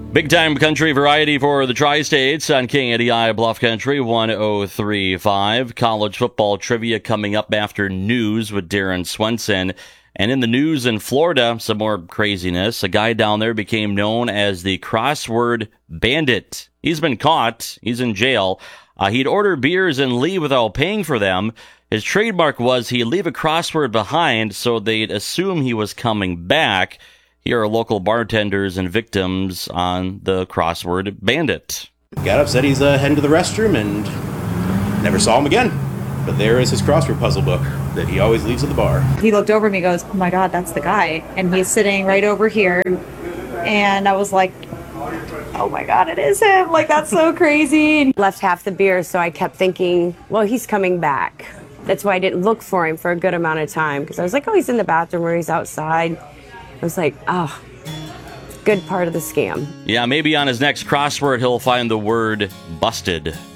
Big time country variety for the Tri-States on KNDI Bluff Country 103.5. College football trivia coming up after news with Darren Swenson. And in the news in Florida, some more craziness. A guy down there became known as the Crossword Bandit. He's been caught. He's in jail. He'd order beers and leave without paying for them. His trademark was he'd leave a crossword behind so they'd assume he was coming back. Here are local bartenders and victims on the Crossword Bandit. Got up, said he's heading to the restroom, and never saw him again. But there is his crossword puzzle book that he always leaves at the bar. He looked over at me and goes, "Oh my God, that's the guy." And he's sitting right over here. And I was like, "Oh my God, it is him." Like, that's so crazy. Left half the beer, so I kept thinking, well, he's coming back. That's why I didn't look for him for a good amount of time. Because I was like, oh, he's in the bathroom or he's outside. I was like, oh, good part of the scam. Yeah, maybe on his next crossword, he'll find the word busted.